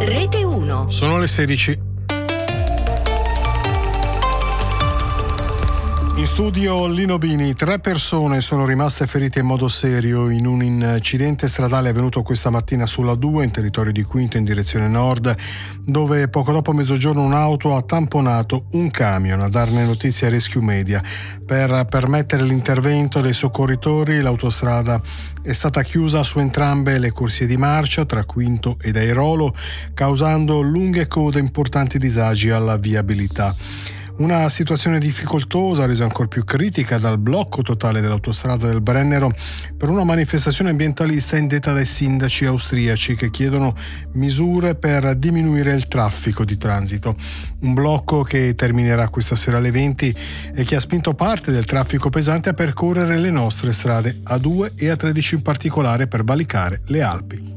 Rete 1. Sono le 16. In studio Lino Bini. 3 persone sono rimaste ferite in modo serio in un incidente stradale avvenuto questa mattina sulla 2 in territorio di Quinto in direzione nord, dove poco dopo mezzogiorno un'auto ha tamponato un camion. A darne notizia Rescue Media. Per permettere l'intervento dei soccorritori, l'autostrada è stata chiusa su entrambe le corsie di marcia tra Quinto ed Airolo, causando lunghe code e importanti disagi alla viabilità. Una situazione difficoltosa, resa ancora più critica dal blocco totale dell'autostrada del Brennero per una manifestazione ambientalista indetta dai sindaci austriaci che chiedono misure per diminuire il traffico di transito. Un blocco che terminerà questa sera alle 20 e che ha spinto parte del traffico pesante a percorrere le nostre strade A2 e A13 in particolare per valicare le Alpi.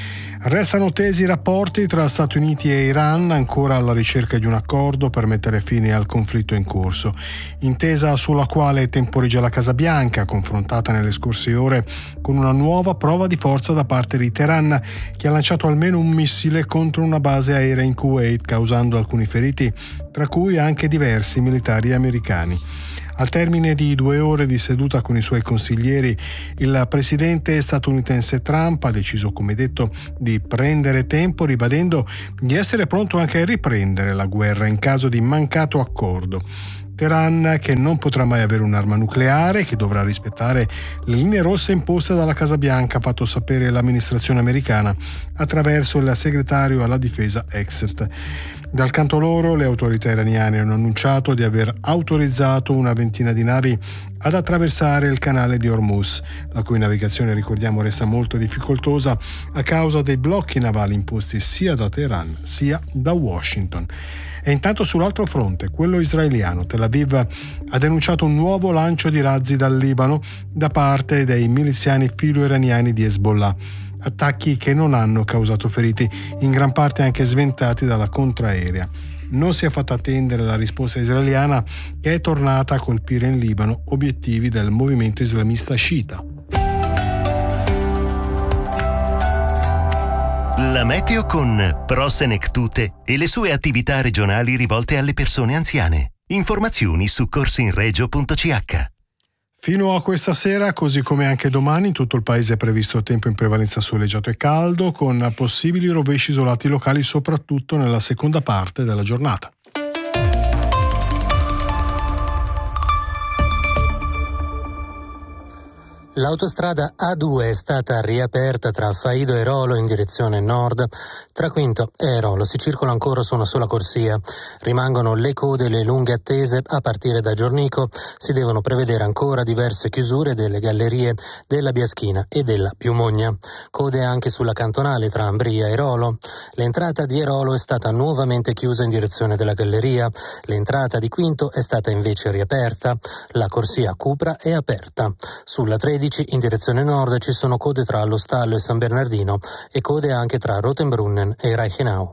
Restano tesi i rapporti tra Stati Uniti e Iran, ancora alla ricerca di un accordo per mettere fine al conflitto in corso. Intesa sulla quale temporeggia la Casa Bianca, confrontata nelle scorse ore con una nuova prova di forza da parte di Teheran, che ha lanciato almeno un missile contro una base aerea in Kuwait, causando alcuni feriti, tra cui anche diversi militari americani. Al termine di 2 ore di seduta con i suoi consiglieri, il presidente statunitense Trump ha deciso, come detto, di prendere tempo, ribadendo di essere pronto anche a riprendere la guerra in caso di mancato accordo. Teheran, che non potrà mai avere un'arma nucleare, che dovrà rispettare le linee rosse imposte dalla Casa Bianca, ha fatto sapere l'amministrazione americana attraverso il segretario alla difesa Exet. Dal canto loro, le autorità iraniane hanno annunciato di aver autorizzato una ventina di navi ad attraversare il canale di Hormuz, la cui navigazione, ricordiamo, resta molto difficoltosa a causa dei blocchi navali imposti sia da Teheran sia da Washington. E intanto sull'altro fronte, quello israeliano, Tel Aviv ha denunciato un nuovo lancio di razzi dal Libano da parte dei miliziani filo-iraniani di Hezbollah. Attacchi che non hanno causato feriti, in gran parte anche sventati dalla contraerea. Non si è fatta attendere la risposta israeliana, che è tornata a colpire in Libano obiettivi del movimento islamista sciita. La meteo con Pro-Senectute e le sue attività regionali rivolte alle persone anziane. Informazioni su corsinregio.ch. Fino a questa sera, così come anche domani, in tutto il paese è previsto tempo in prevalenza soleggiato e caldo, con possibili rovesci isolati locali soprattutto nella seconda parte della giornata. L'autostrada A2 è stata riaperta tra Faido e Airolo in direzione nord. Tra Quinto e Airolo si circola ancora su una sola corsia. Rimangono le code e le lunghe attese a partire da Giornico. Si devono prevedere ancora diverse chiusure delle gallerie della Biaschina e della Piumogna. Code anche sulla cantonale tra Ambria e Airolo. L'entrata di Airolo è stata nuovamente chiusa in direzione della galleria. L'entrata di Quinto è stata invece riaperta. La corsia Cupra è aperta. Sulla 13 in direzione nord ci sono code tra Allo Stallo e San Bernardino e code anche tra Rotenbrunnen e Reichenau.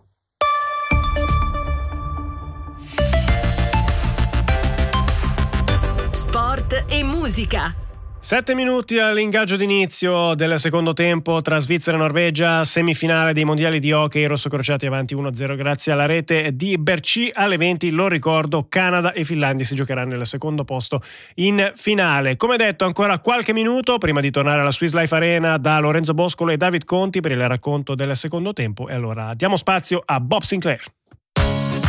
Sport e musica. 7 minuti all'ingaggio d'inizio del secondo tempo tra Svizzera e Norvegia, semifinale dei mondiali di hockey, i rossocrociati avanti 1-0 grazie alla rete di Bercy. Alle 20, lo ricordo, Canada e Finlandia si giocheranno nel secondo posto in finale. Come detto, ancora qualche minuto prima di tornare alla Swiss Life Arena da Lorenzo Boscolo e David Conti per il racconto del secondo tempo, e allora diamo spazio a Bob Sinclair.